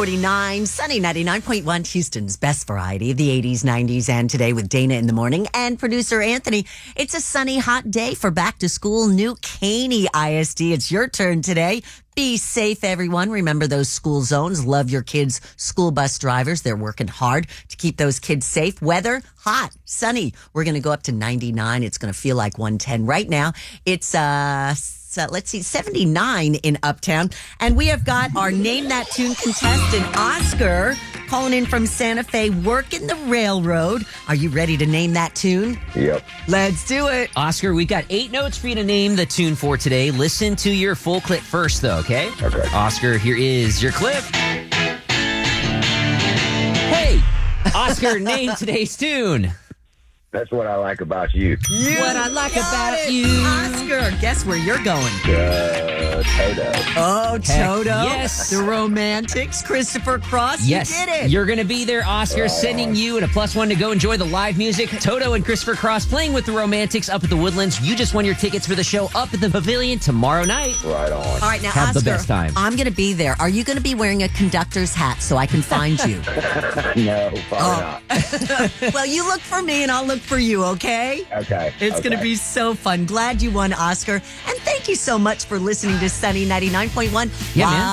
6:49, sunny 99.1, Houston's best variety of the 80s, 90s, and today with Dana in the morning and producer Anthony. It's a sunny, hot day for back to school, New Caney ISD. It's your turn today. Be safe, everyone. Remember those school zones. Love your kids' school bus drivers. They're working hard to keep those kids safe. Weather, hot, sunny. We're going to go up to 99. It's going to feel like 110 right now. It's, let's see, 79 in Uptown. And we have got our Name That Tune contestant, Oscar, calling in from Santa Fe, working the railroad. Are you ready to name that tune? Yep. Let's do it. Oscar, we've got 8 notes for you to name the tune for today. Listen to your full clip first, though, okay? Okay. Oscar, here is your clip. Hey, Oscar, name today's tune. That's what I like about you. What I like about it. you. Oscar, guess where you're going? Toto. Oh, Toto. yes. The Romantics, Christopher Cross. Yes, You did it. you're going to be there, Oscar, sending you and a +1 to go enjoy the live music. Toto and Christopher Cross playing with the Romantics up at the Woodlands. You just won your tickets for the show up at the Pavilion tomorrow night. Right on. All right, now, Have Oscar, the best time. I'm going to be there. Are you going to be wearing a conductor's hat so I can find you? No, probably not. Well, you look for me and I'll look for you, okay? Okay. It's going to be so fun. Glad you won, Oscar. And thank you so much for listening to Sunny 99.1. Yeah, man.